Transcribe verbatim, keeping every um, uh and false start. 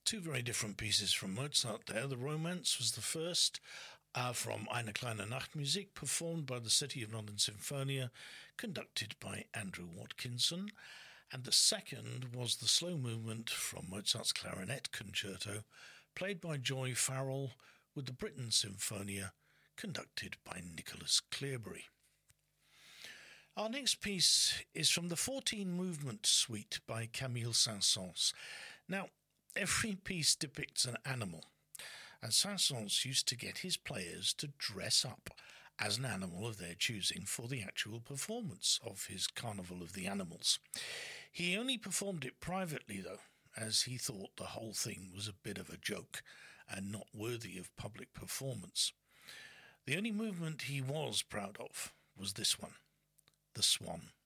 Two very different pieces from Mozart there. The Romance was the first, uh, from Eine kleine Nachtmusik, performed by the City of London Sinfonia, conducted by Andrew Watkinson. And the second was the slow movement from Mozart's Clarinet Concerto, played by Joy Farrell, with the Britten Sinfonia, conducted by Nicholas Clearbury. Our next piece is from the fourteen Movement Suite by Camille Saint-Saëns. Now, every piece depicts an animal, and Saint-Saëns used to get his players to dress up as an animal of their choosing for the actual performance of his Carnival of the Animals. He only performed it privately, though, as he thought the whole thing was a bit of a joke and not worthy of public performance. The only movement he was proud of was this one, the Swan.